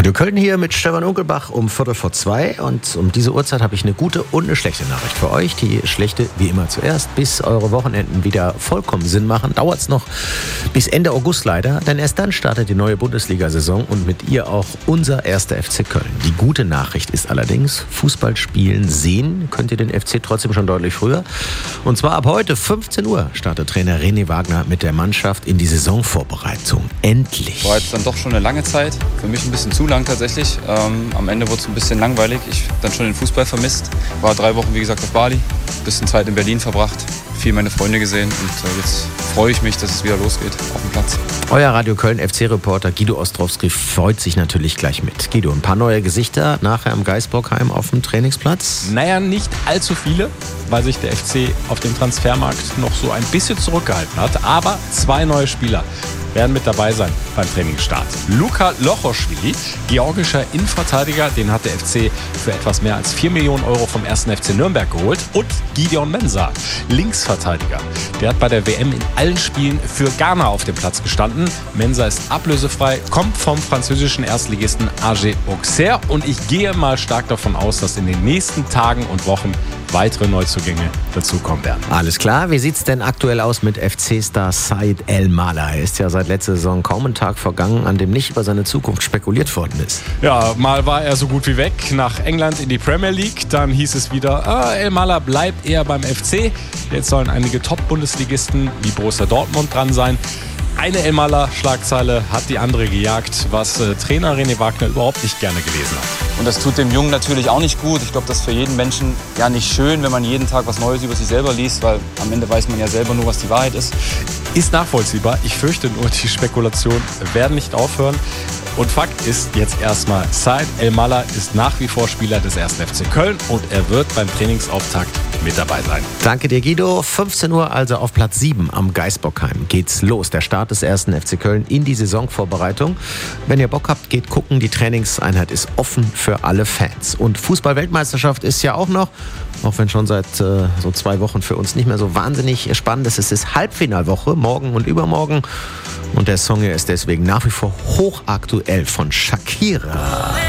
Radio Köln hier mit Stefan Unkelbach um 1:45 und um diese Uhrzeit habe ich eine gute und eine schlechte Nachricht für euch. Die schlechte wie immer zuerst, bis eure Wochenenden wieder vollkommen Sinn machen, dauert es noch bis Ende August leider, denn erst dann startet die neue Bundesliga-Saison und mit ihr auch unser erster FC Köln. Die gute Nachricht ist allerdings, Fußball spielen sehen könnt ihr den FC trotzdem schon deutlich früher. Und zwar ab heute 15 Uhr startet Trainer René Wagner mit der Mannschaft in die Saisonvorbereitung. Endlich. War jetzt dann doch schon eine lange Zeit, für mich ein bisschen zu lang tatsächlich. Am Ende wurde es ein bisschen langweilig. Ich habe dann schon den Fußball vermisst. War 3 Wochen, wie gesagt, auf Bali. Ein bisschen Zeit in Berlin verbracht. Viel meine Freunde gesehen. Und jetzt freue ich mich, dass es wieder losgeht auf dem Platz. Euer Radio Köln FC-Reporter Guido Ostrowski freut sich natürlich gleich mit. Guido, ein paar neue Gesichter nachher im Geisbockheim auf dem Trainingsplatz? Naja, nicht allzu viele, weil sich der FC auf dem Transfermarkt noch so ein bisschen zurückgehalten hat. Aber 2 neue Spieler werden mit dabei sein beim Trainingsstart. Luka Lochoschwili, georgischer Innenverteidiger, den hat der FC für etwas mehr als 4 Millionen Euro vom 1. FC Nürnberg geholt. Und Gideon Mensah, Linksverteidiger. Der hat bei der WM in allen Spielen für Ghana auf dem Platz gestanden. Mensah ist ablösefrei, kommt vom französischen Erstligisten AG Auxerre. Und ich gehe mal stark davon aus, dass in den nächsten Tagen und Wochen weitere Neuzugänge dazukommen werden. Alles klar. Wie sieht's denn aktuell aus mit FC-Star Said El-Mala? Er ist ja seit letzter Saison kaum ein Tag vergangen, an dem nicht über seine Zukunft spekuliert worden ist. Ja, mal war er so gut wie weg nach England in die Premier League. Dann hieß es wieder, El-Mala bleibt eher beim FC. Jetzt sollen einige Top-Bundesligisten wie Borussia Dortmund dran sein. Eine El-Mala-Schlagzeile hat die andere gejagt, was Trainer René Wagner überhaupt nicht gerne gelesen hat. Und das tut dem Jungen natürlich auch nicht gut. Ich glaube, das ist für jeden Menschen ja nicht schön, wenn man jeden Tag was Neues über sich selber liest, weil am Ende weiß man ja selber nur, was die Wahrheit ist. Ist nachvollziehbar. Ich fürchte nur, die Spekulationen werden nicht aufhören. Und Fakt ist jetzt erstmal, Said El-Mala ist nach wie vor Spieler des 1. FC Köln und er wird beim Trainingsauftakt mit dabei sein. Danke dir, Guido. 15 Uhr also auf Platz 7 am Geisbockheim geht's los. Der Start des 1. FC Köln in die Saisonvorbereitung. Wenn ihr Bock habt, geht gucken. Die Trainingseinheit ist offen für alle Fans. Und Fußball-Weltmeisterschaft ist ja auch noch, auch wenn schon seit so 2 Wochen für uns nicht mehr so wahnsinnig spannend ist. Es ist Halbfinalwoche, morgen und übermorgen. Und der Song hier ist deswegen nach wie vor hochaktuell von Shakira.